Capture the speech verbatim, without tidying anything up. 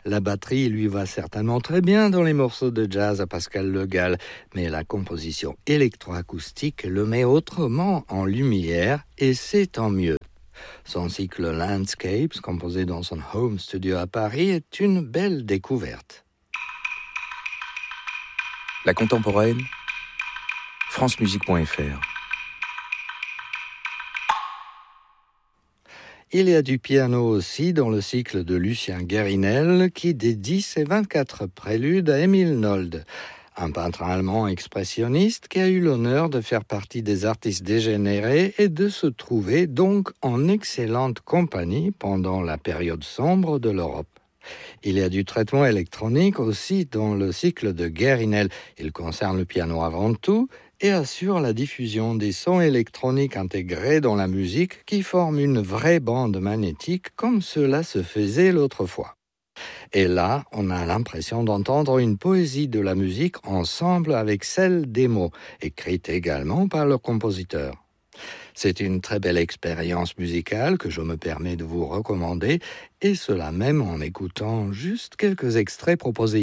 La batterie lui va certainement très bien dans les morceaux de jazz à Pascal Le Gall, mais la composition électroacoustique le met autrement en lumière et c'est tant mieux. Son cycle Landscapes, composé dans son home studio à Paris, est une belle découverte. La contemporaine, france musique point f r. Il y a du piano aussi dans le cycle de Lucien Guérinel qui dédie ses vingt-quatre préludes à Émile Nolde, un peintre allemand expressionniste qui a eu l'honneur de faire partie des artistes dégénérés et de se trouver donc en excellente compagnie pendant la période sombre de l'Europe. Il y a du traitement électronique aussi dans le cycle de Guérinel. Il concerne le piano avant tout et assure la diffusion des sons électroniques intégrés dans la musique qui forment une vraie bande magnétique comme cela se faisait l'autre fois. Et là, on a l'impression d'entendre une poésie de la musique ensemble avec celle des mots, écrite également par le compositeur. C'est une très belle expérience musicale que je me permets de vous recommander, et cela même en écoutant juste quelques extraits proposés